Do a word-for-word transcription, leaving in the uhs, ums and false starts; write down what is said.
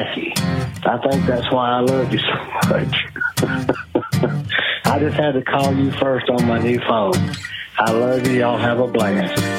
lucky. I think that's why I love you so much. I just had to call you first on my new phone. I love you. Y'all have a blast.